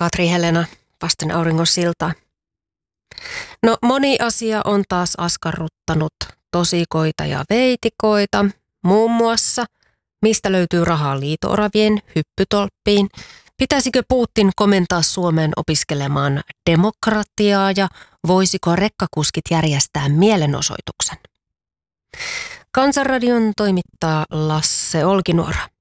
Katri Helena vasten auringon siltaa. No moni asia on taas askarruttanut tosikoita ja veitikoita, muun muassa mistä löytyy rahaa liito-oravien hyppytolppiin, pitäisikö Putin komentaa Suomeen opiskelemaan demokratiaa ja voisiko rekkakuskit järjestää mielenosoituksen. Kansanradion toimittaa Lasse Olkinuora.